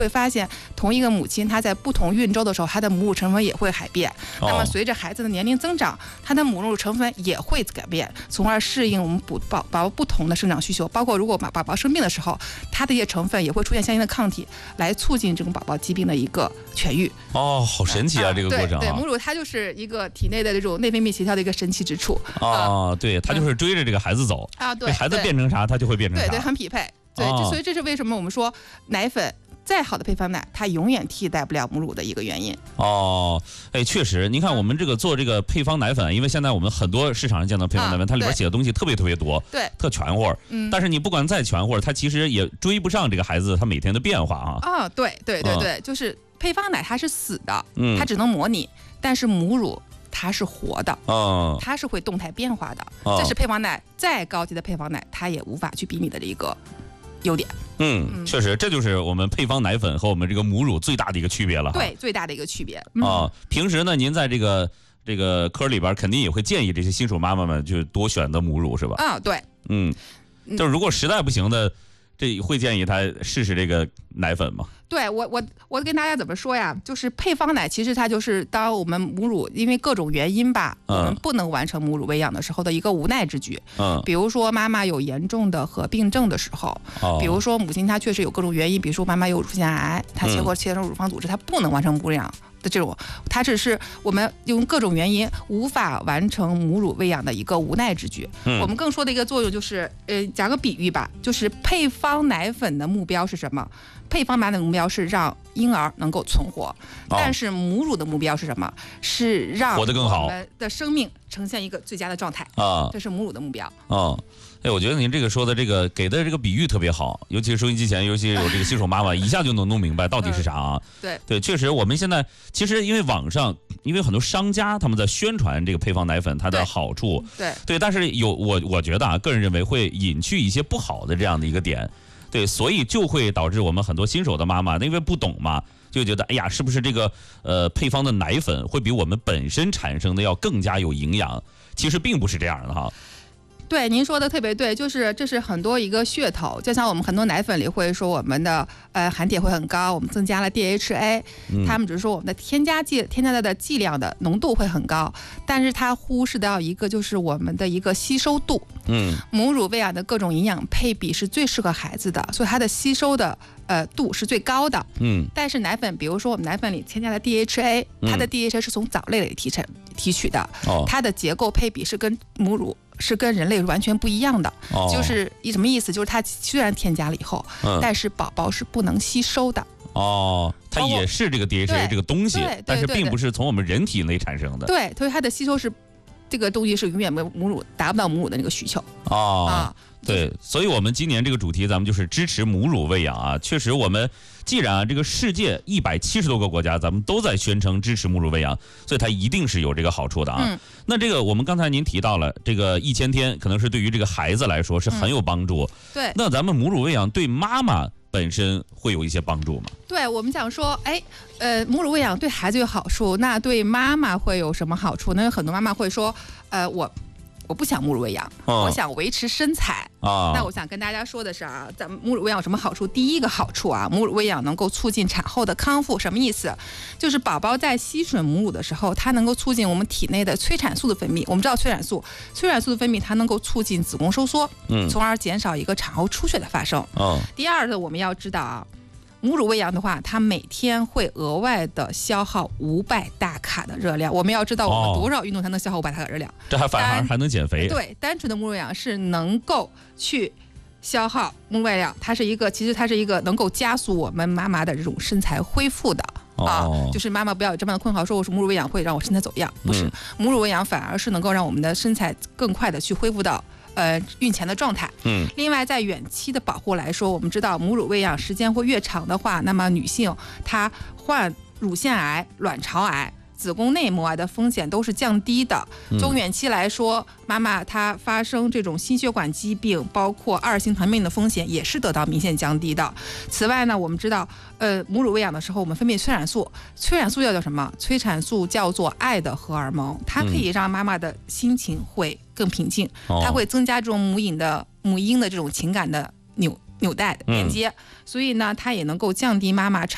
会发现同一个母亲，她在不同孕周的时候，她的母乳成分也会改变。那么随着孩子的年龄增长，她的母乳成分也会改变，从而适应我们宝宝不同的生长需求。包括如果宝宝生病的时候，它的一些成分也会出现相应的抗体，来促进这种宝宝疾病的一个痊愈。 哦，好神奇啊！这个过程对，母乳它就是一个体内的这种内分泌协调的一个神奇之处。 对，它就是追着这个孩子走啊，对，孩子变成啥，它就会变成啥， 对，很匹配。对，所以这是为什么我们说奶粉再好的配方奶，它永远替代不了母乳的一个原因。 确实，您看我们这个做这个配方奶粉，因为现在我们很多市场上见到配方奶粉，它里边写的东西特别多， 对， 特全乎。但是你不管再全乎，它其实也追不上这个孩子他每天的变化啊。 对，就是配方奶它是死的，它只能模拟，但是母乳它是活的，它是会动态变化的。这是配方奶再高级的配方奶，它也无法去比拟的一个优点。 确实，这就是我们配方奶粉和我们这个母乳最大的一个区别了。 对，最大的一个区别。 平时呢，您在这个科里边肯定也会建议这些新手妈妈们就多选择母乳，是吧？ 对。 就是如果实在不行的，这会建议他试试这个奶粉吗？ 对，我跟大家怎么说呀？就是配方奶，其实它就是当我们母乳因为各种原因吧，我们不能完成母乳喂养的时候的一个无奈之举。比如说妈妈有严重的合并症的时候，比如说母亲她确实有各种原因，比如说妈妈有乳腺癌，她切成乳房组织，她不能完成母乳喂养的这种，它只是我们用各种原因无法完成母乳喂养的一个无奈之举。我们更说的一个作用就是，讲个比喻吧，就是配方奶粉的目标是什么？配方奶粉的目标是让婴儿能够存活，但是母乳的目标是什么？是让活得更好， 我们的生命呈现一个最佳的状态这是母乳的目标我觉得您这个说的这个给的这个比喻特别好，尤其是收音机前，尤其有这个新手妈妈，一下就能弄明白到底是啥啊。对，确实我们现在其实因为网上，因为很多商家他们在宣传这个配方奶粉它的好处，对，但是我觉得个人认为会隐去一些不好的这样的一个点。对，所以就会导致我们很多新手的妈妈，因为不懂嘛，就觉得哎呀，是不是这个配方的奶粉会比我们本身产生的要更加有营养？其实并不是这样的哈。 对，您说的特别对，就是这是很多一个噱头，就像我们很多奶粉里会说我们的含铁会很高，我们增加了 DHA，他们只是说我们的添加的剂量的浓度会很高，但是它忽视到一个就是我们的一个吸收度。母乳喂养的各种营养配比是最适合孩子的，所以它的吸收的度是最高的。但是奶粉，比如说我们奶粉里添加的 DHA，它的 DHA 是从藻类里提取的，它的结构配比是跟母乳是跟人类完全不一样的。就是什么意思？就是它虽然添加了以后，但是宝宝是不能吸收的。 它也是这个 DHA 这个东西，但是并不是从我们人体内产生的。 对，所以它的吸收是这个东西是永远母乳达不到母乳的那个需求。 对，所以我们今年这个主题咱们就是支持母乳喂养啊。确实，我们既然这个世界170多个国家，咱们都在宣称支持母乳喂养，所以它一定是有这个好处的啊。那这个我们刚才您提到了，这个1000天可能是对于这个孩子来说是很有帮助。 对， 那咱们母乳喂养对妈妈本身会有一些帮助吗？ 对，我们想说，母乳喂养对孩子有好处，那对妈妈会有什么好处呢？很多妈妈会说，我不想母乳喂养，我想维持身材那我想跟大家说的是咱们母乳喂养有什么好处？第一个好处母乳喂养能够促进产后的康复。什么意思？就是宝宝在吸吮母乳的时候，它能够促进我们体内的催产素的分泌。我们知道催产素的分泌，它能够促进子宫收缩，从而减少一个产后出血的发生。第二个，我们要知道母乳喂养的话，它每天会额外的消耗500大卡的热量。我们要知道我们多少运动才能消耗500大卡热量？ 这反而还能减肥。 对，单纯的母乳喂养是能够去消耗母乳喂养，其实它是一个能够加速我们妈妈的这种身材恢复的。就是妈妈不要有这么的困惑，说我是母乳喂养会让我身材走样，不是，母乳喂养反而是能够让我们的身材更快的去恢复到孕前的状态。另外在远期的保护来说，我们知道母乳喂养时间会越长的话，那么女性她患乳腺癌、卵巢癌、子宫内膜癌的风险都是降低的。中远期来说，妈妈她发生这种心血管疾病，包括2型糖尿病的风险也是得到明显降低的。此外呢，我们知道母乳喂养的时候，我们分泌催产素，催产素叫什么？催产素叫做爱的荷尔蒙，它可以让妈妈的心情会更平静，它会增加这种母婴的这种情感的纽带连接，所以呢，它也能够降低妈妈